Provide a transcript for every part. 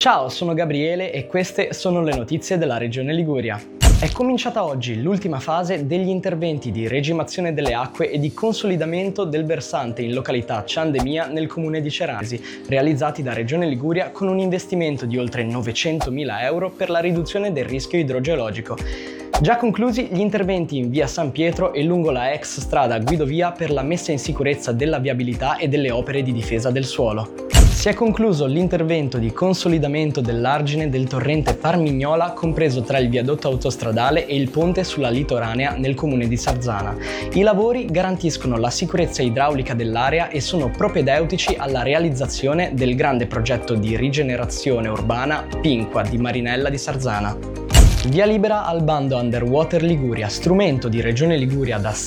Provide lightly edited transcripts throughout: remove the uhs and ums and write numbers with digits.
Ciao, sono Gabriele e queste sono le notizie della Regione Liguria. È cominciata oggi l'ultima fase degli interventi di regimazione delle acque e di consolidamento del versante in località Ciandemia nel comune di Ceranesi, realizzati da Regione Liguria con un investimento di oltre 900.000 euro per la riduzione del rischio idrogeologico. Già conclusi gli interventi in via San Pietro e lungo la ex strada Guidovia per la messa in sicurezza della viabilità e delle opere di difesa del suolo. Si è concluso l'intervento di consolidamento dell'argine del torrente Parmignola compreso tra il viadotto autostradale e il ponte sulla litoranea nel comune di Sarzana. I lavori garantiscono la sicurezza idraulica dell'area e sono propedeutici alla realizzazione del grande progetto di rigenerazione urbana Pinqua di Marinella di Sarzana. Via libera al bando Underwater Liguria, strumento di Regione Liguria da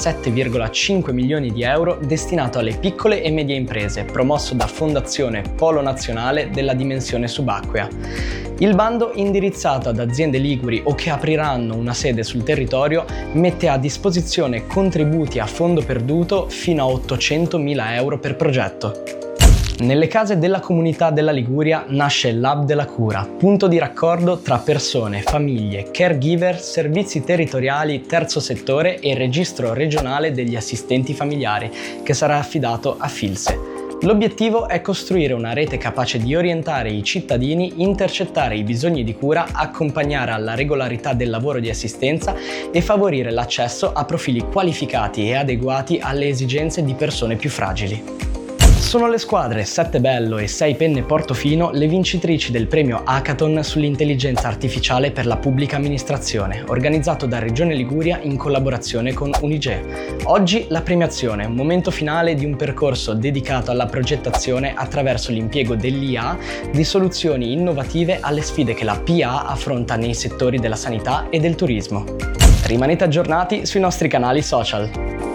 7,5 milioni di euro destinato alle piccole e medie imprese, promosso da Fondazione Polo Nazionale della Dimensione Subacquea. Il bando, indirizzato ad aziende liguri o che apriranno una sede sul territorio, mette a disposizione contributi a fondo perduto fino a 800.000 euro per progetto. Nelle case della comunità della Liguria nasce l'Hub della Cura, punto di raccordo tra persone, famiglie, caregiver, servizi territoriali, terzo settore e registro regionale degli assistenti familiari, che sarà affidato a Filse. L'obiettivo è costruire una rete capace di orientare i cittadini, intercettare i bisogni di cura, accompagnare alla regolarità del lavoro di assistenza e favorire l'accesso a profili qualificati e adeguati alle esigenze di persone più fragili. Sono le squadre Settebello e 6 Penne Portofino le vincitrici del premio Hackathon sull'intelligenza artificiale per la pubblica amministrazione, organizzato da Regione Liguria in collaborazione con Unige. Oggi la premiazione, un momento finale di un percorso dedicato alla progettazione attraverso l'impiego dell'IA di soluzioni innovative alle sfide che la PA affronta nei settori della sanità e del turismo. Rimanete aggiornati sui nostri canali social.